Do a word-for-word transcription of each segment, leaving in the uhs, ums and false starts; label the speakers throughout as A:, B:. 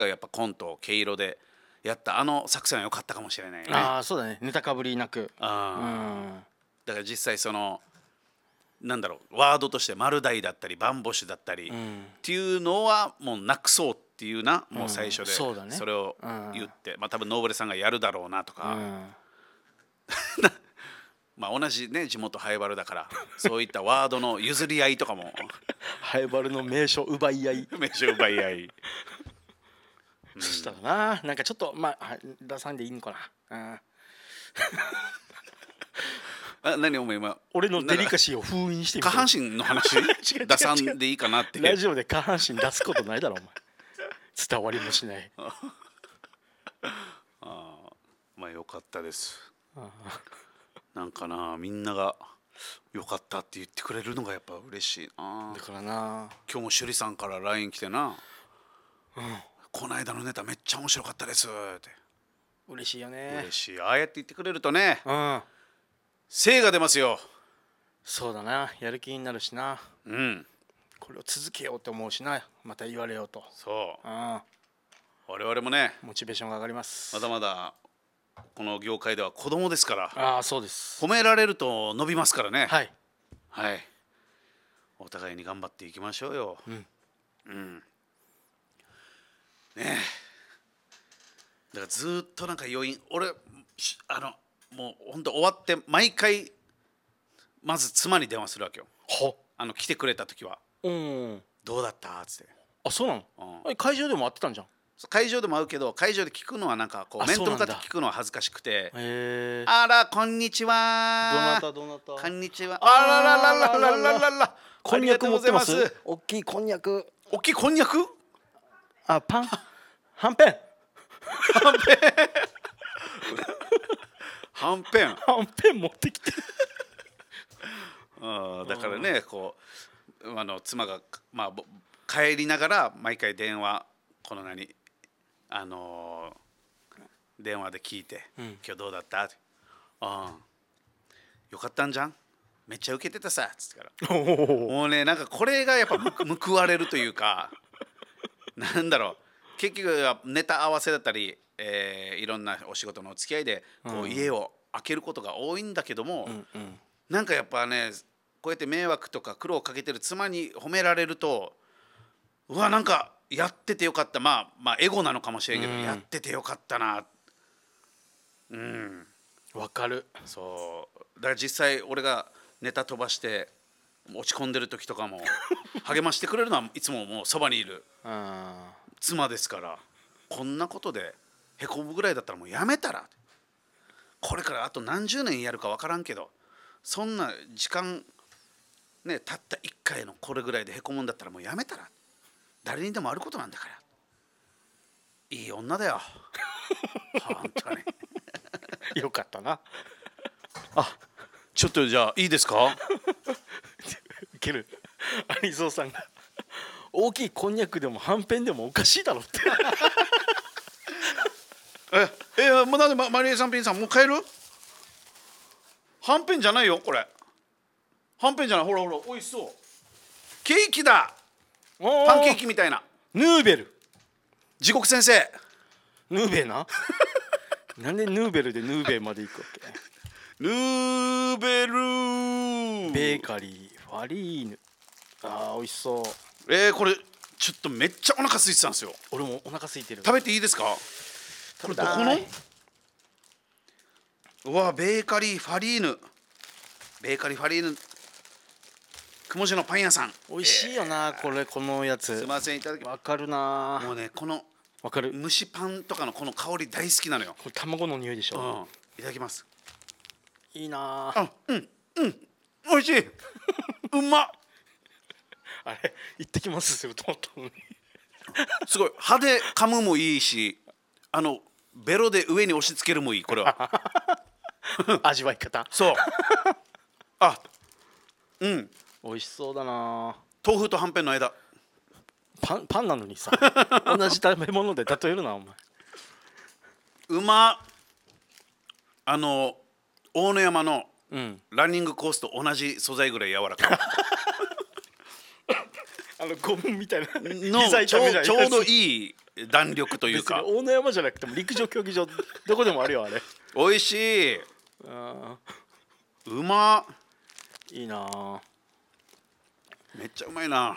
A: やっぱコント毛色でやったあの作戦は良かったかもしれないね。
B: ああそうだね、ネタかぶりなく。
A: あ、うん、だから実際そのなんだろうワードとして丸大だったりバンボシュだったり、うん、っていうのはもうなくそうっていうな、もう最初でそれを言って、うん、まあ多分ノーブレさんがやるだろうなとか、うん、まあ同じね地元ハイバルだからそういったワードの譲り合いとかも
B: ハイバルの名所奪い合い
A: 名所奪い合い
B: そしたらな、なんかちょっとまあ出さんでいいのかな、うん
A: あ、何お前今
B: 俺のデリカシーを封印してみ
A: た下半身の話出さんでいいかなって
B: ラジオで下半身出すことないだろお前伝わりもしない
A: ああ、まあよかったです。あなんかな、みんながよかったって言ってくれるのがやっぱ嬉しいな。
B: だからな、
A: 今日も趣里さんから ライン 来てな、うん、この間のネタめっちゃ面白かったですって
B: 嬉しいよね。
A: 嬉しい。ああやって言ってくれるとね、
B: うん、
A: 精が出ますよ。
B: そうだな、やる気になるしな、
A: うん、
B: これを続けようと思うしな、また言われようと。
A: そう、
B: うん、
A: 我々もね
B: モチベーションが上がります。
A: まだまだこの業界では子供ですから。
B: ああそうです、
A: 褒められると伸びますからね。
B: はい
A: はい、お互いに頑張っていきましょうよ。うん、うん、ねえ、だからずっとなんか余韻、俺あのもう本当終わって毎回まず妻に電話するわけよ。
B: は
A: あの来てくれた時は、うん、どうだったっつって。
B: あ、そうなの、うん、会場でも会ってたんじゃん。
A: 会場でも会うけど、会場で聞くのはなんかこう面と向かって聞くのは恥ずかしくて、
B: へ
A: あらこんにちは、
B: どなたどなた、
A: こんにちは、あらららららららら、
B: こんにゃく持ってます。大きいこんにゃく、
A: 大きいこんにゃく、
B: あ、パンはんぺんはんぺん
A: はんぺん
B: はんぺん持ってきて
A: あ、だからね、こうあの妻が、まあ、帰りながら毎回電話、この何あのー、電話で聞いて、うん、今日どうだったって、ああよかったんじゃん、めっちゃ受けてたさっつってからもうね、なんかこれがやっぱ報われるというかなんだろう、結局ネタ合わせだったり、えー、いろんなお仕事のお付き合いでこう、うん、家を空けることが多いんだけども、うんうん、なんかやっぱね、こうやって迷惑とか苦労をかけてる妻に褒められると、うわ、なんかやっててよかった、まあまあエゴなのかもしれんけど、うん、やっててよかったな、うん、
B: わかる。
A: そうだから実際俺がネタ飛ばして落ち込んでる時とかも励ましてくれるのはいつももうそばにいる妻ですから、こんなことでへこむぐらいだったらもうやめたら、これからあと何十年やるか分からんけど、そんな時間ね、たったいっかいのこれぐらいでへこむんだったらもうやめたら、誰にでもあることなんだから、いい女だよ本当に
B: よかったな。
A: あ、ちょっとじゃあいいですか
B: いける。アニソーさんが大きいこんにゃくでもはんぺんでもおかしいだろって
A: ええ、もうなんで、ま、マリエさんピンさんもう帰る？はんぺんじゃないよこれ、はんぺんじゃない、ほらほらおいしそう、ケーキだ、パンケーキみたいな、
B: ヌーベル、
A: 地獄先生
B: ヌーベななんでヌーベルでヌーベまで行くわけ
A: ヌーベル
B: ベーカリーファリーヌ、あー美味しそう。
A: えー、これちょっとめっちゃお腹空いてたんですよ。
B: 俺もお腹空いてる。
A: 食べていいですか？これどこの？うわ、ベーカリーファリーヌ、ベーカリーファリーヌ、くもじのパン屋さん、
B: 美味しいよな、えー、これこのやつ。
A: すいません、いただきます。
B: わかるな。
A: もうね、この
B: わかる、
A: 蒸しパンとかのこの香り大好きなのよ。
B: これ卵の匂いでしょ、うん、
A: いただきます。
B: いいな
A: あ、うんうん美味しい。うまっ。
B: あれ行ってきますすると思ったのに
A: すごい歯で噛むもいいし、あのベロで上に押し付けるもいい、これは
B: 味わい方。
A: そうあ、うん、
B: 美味しそうだな。
A: 豆腐とはんぺんの間、
B: パン、パンなのにさ同じ食べ物で例えるなお前。
A: うまっ。あの大野山のランニングコースと同じ素材ぐらい柔らかい
B: あのゴムみたいな
A: の
B: 膝痛めないやつ
A: ちょうちょうどいい弾力というか
B: 別に大野山じゃなくても陸上競技場どこでもあるよあれ。
A: 美味しい。
B: あ
A: うまっ。
B: いいなあ。
A: めっちゃうまいな。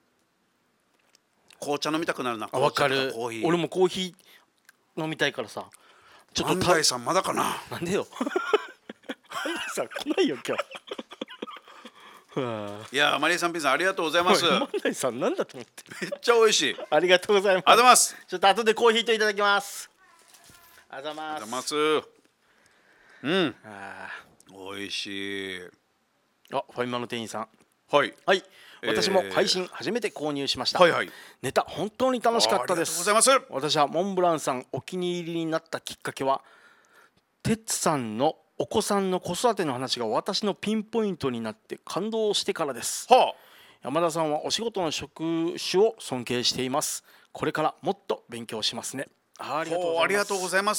A: 紅茶飲みたくなるな。
B: あ分かる。
A: コーヒー。
B: 俺もコーヒー飲みたいからさ。
A: ちょっと万代さんまだかな。
B: なんでよ。万代さん来ないよ今日。
A: いやマリーさんピンさんありがとうございます。
B: 万代さんなんだと思って。
A: めっちゃ美味しい。
B: ありがとうございます。
A: ありがとうございます。
B: ちょっと後でコーヒーといただきます。ありがとうございます。
A: ありがとうございます。うん。
B: あ
A: 美味しい。
B: あ、ファミマの店員さん。
A: はい。
B: はい。
A: えー
B: 私も配信初めて購入しました。
A: はいはい。
B: ネタ本当に楽しかったです。
A: ありがとうございます。
B: 私はモンブランさんお気に入りになったきっかけは、てつさんのお子さんの子育ての話が私のピンポイントになって感動してからです。
A: はあ。
B: 山田さんはお仕事の職種を尊敬しています。これからもっと勉強しますね。ありがとうございます。
A: ありがとうございます。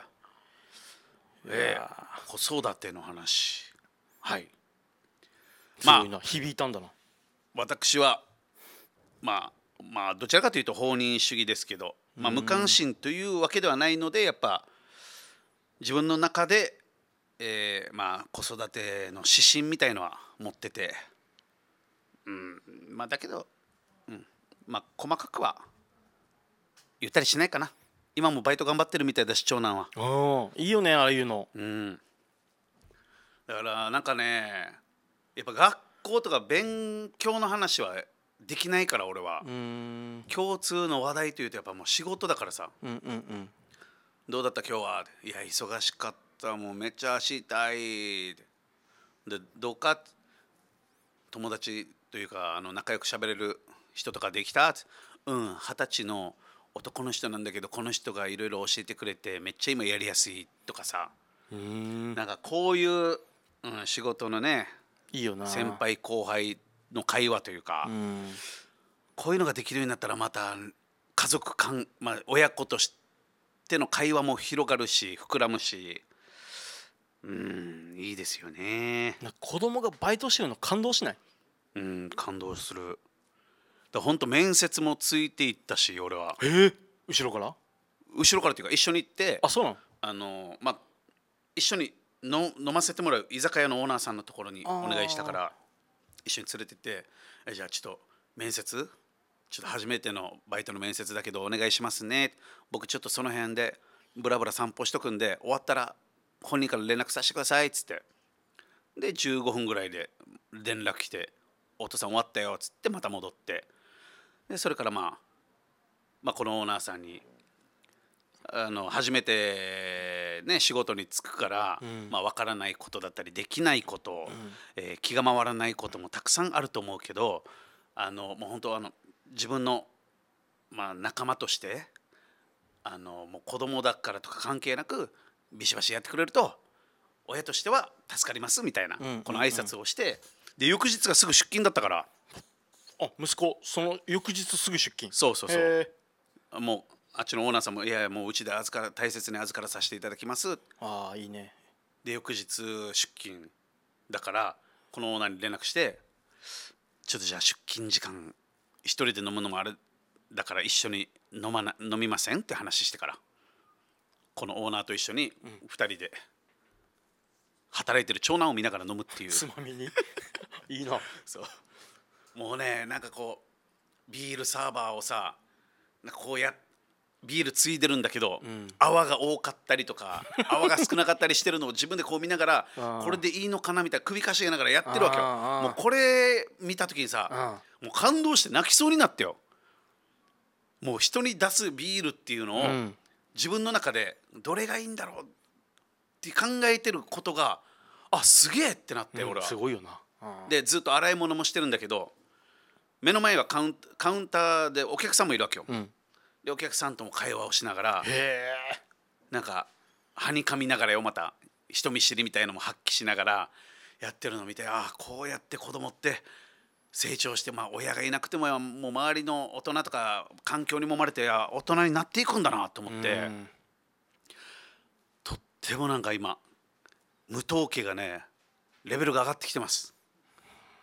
A: えー、子育ての話。はい。
B: まあ響いたんだな。
A: 私はまあまあどちらかというと放任主義ですけど、まあ、無関心というわけではないのでやっぱ自分の中で、えー、まあ子育ての指針みたいのは持ってて、うんまあだけど、うん、まあ細かくは言ったりしないかな。今もバイト頑張ってるみたいだし長男は。
B: あいいよねああいうの。
A: うん。だからなんかねやっぱ学校とか勉強の話はできないから俺は。
B: うーん
A: 共通の話題というとやっぱもう仕事だからさ。
B: うんうんうん
A: どうだった今日は。いや忙しかった。もうめっちゃ足痛い。でどうか友達というかあの仲良く喋れる人とかできた。うん二十歳の男の人なんだけどこの人がいろいろ教えてくれてめっちゃ今やりやすいとかさ。
B: うーん
A: なんかこういう、うん、仕事のね
B: いいよな。
A: 先輩後輩の会話というか、
B: うん、
A: こういうのができるようになったらまた家族間、まあ、親子としての会話も広がるし膨らむし、うんいいですよね。
B: なんか子供がバイトしてるの感動しない？
A: うん感動する。だ本当面接もついていったし俺は。
B: えー、後ろから？
A: 後ろからっていうか一緒に行って、
B: あそうなの？
A: あのまあ一緒にの飲ませてもらう居酒屋のオーナーさんのところにお願いしたから一緒に連れてってえじゃあちょっと面接ちょっと初めてのバイトの面接だけどお願いしますね。僕ちょっとその辺でブラブラ散歩しとくんで終わったら本人から連絡させてくださいっつってでじゅうごふんぐらいで連絡来てお父さん終わったよっつってまた戻ってでそれからまあまあこのオーナーさんにあの初めて、ね、仕事に就くから、うんまあ、分からないことだったりできないこと、うんえー、気が回らないこともたくさんあると思うけどあのもう本当あの自分の、まあ、仲間としてあのもう子供だからとか関係なくビシバシやってくれると親としては助かりますみたいな、うん、この挨拶をして、で翌日がすぐ出勤だったから
B: あ息子その翌日すぐ出勤
A: そうそうそうもうあっちのオーナーさんもいやいやもううちで預から大切に預からさせていただきます。
B: ああいいね。
A: で翌日出勤だからこのオーナーに連絡してちょっとじゃあ出勤時間一人で飲むのもあれだから一緒に飲まな飲みませんって話してからこのオーナーと一緒にふたりで働いてる長男を見ながら飲むっていう
B: つまみにいいな。
A: そうもうねなんかこうビールサーバーをさなんかこうやってビールついでるんだけど、うん、泡が多かったりとか泡が少なかったりしてるのを自分でこう見ながらこれでいいのかなみたいな首かしげながらやってるわけよ。もうこれ見た時にさもう感動して泣きそうになってよ。もう人に出すビールっていうのを、うん、自分の中でどれがいいんだろうって考えてることがあすげえってなって、うん、俺は
B: すごいよな。
A: でずっと洗い物もしてるんだけど目の前はカウン、カウンターでお客さんもいるわけよ、うんでお客さんとも会話をしながらなんかはにかみながらよまた人見知りみたいのも発揮しながらやってるのを見てああこうやって子供って成長して、まあ、親がいなくてももう周りの大人とか環境に揉まれて大人になっていくんだなと思ってとってもなんか今無統計がねレベルが上がってきてます。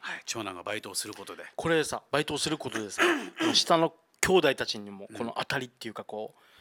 A: はい、長男がバイトをすることで
B: これさバイトをすることでさ下の兄弟たちにもこの当たりっていうかこう